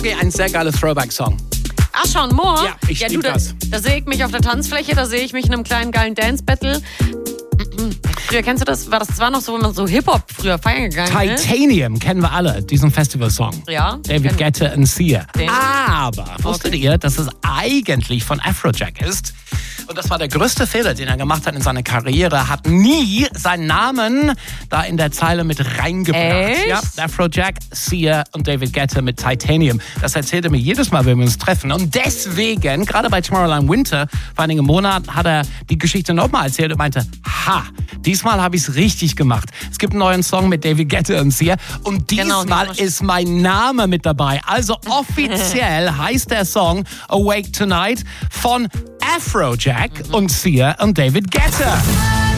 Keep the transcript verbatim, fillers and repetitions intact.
Morgen ein sehr geiler Throwback-Song. Ach schon, Moore? Ja, ich ja, lieb du, da, das. da sehe ich mich auf der Tanzfläche, da sehe ich mich in einem kleinen geilen Dance-Battle. Früher, kennst du das? War das war noch so, wenn man so Hip-Hop früher feiern gegangen ist? Titanium kennen wir alle, diesen Festivalsong. Ja. David Guetta und Sia. Den. Aber wusstet Okay. ihr, dass es eigentlich von Afrojack ist? Und das war der größte Fehler, den er gemacht hat in seiner Karriere. Er hat nie seinen Namen da in der Zeile mit reingebracht. Echt? Ja, Afrojack, Sia und David Guetta mit Titanium. Das erzählt er mir jedes Mal, wenn wir uns treffen. Und deswegen, gerade bei Tomorrowland Winter, vor einigen Monaten, hat er die Geschichte nochmal erzählt und meinte, ha, diesmal habe ich es richtig gemacht. Es gibt einen neuen Song mit David Guetta und Sia und diesmal Genau, diesmal ist mein Name mit dabei. Also offiziell heißt der Song Awake Tonight von Afrojack und Sia und David Guetta.